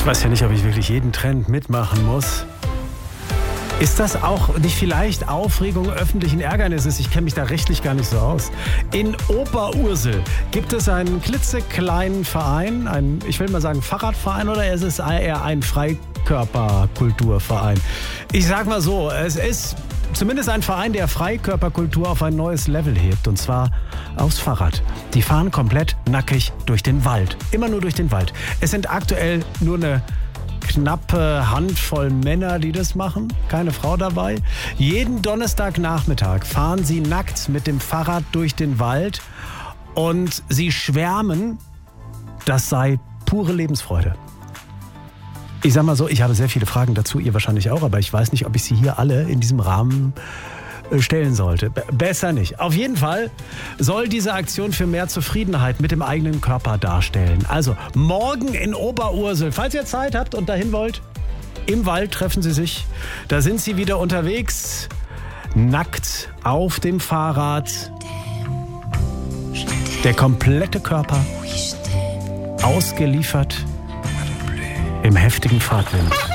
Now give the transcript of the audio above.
weiß ja nicht, ob ich wirklich jeden Trend mitmachen muss. Ist das auch nicht vielleicht Aufregung öffentlichen Ärgernisses? Ich kenne mich da rechtlich gar nicht so aus. In Oberursel gibt es einen klitzekleinen Verein, ich will mal sagen Fahrradverein, oder ist es eher ein Freikörperkulturverein? Ich sag mal so, es ist zumindest ein Verein, der Freikörperkultur auf ein neues Level hebt, und zwar aufs Fahrrad. Die fahren komplett nackig durch den Wald, immer nur durch den Wald. Es sind aktuell nur eine knappe Handvoll Männer, die das machen. Keine Frau dabei. Jeden Donnerstagnachmittag fahren sie nackt mit dem Fahrrad durch den Wald und sie schwärmen, das sei pure Lebensfreude. Ich sag mal so, ich habe sehr viele Fragen dazu, ihr wahrscheinlich auch, aber ich weiß nicht, ob ich sie hier alle in diesem Rahmen stellen sollte. Besser nicht. Auf jeden Fall soll diese Aktion für mehr Zufriedenheit mit dem eigenen Körper darstellen. Also morgen in Oberursel. Falls ihr Zeit habt und dahin wollt, im Wald treffen sie sich. Da sind sie wieder unterwegs, nackt auf dem Fahrrad. Der komplette Körper ausgeliefert im heftigen Fahrtwind.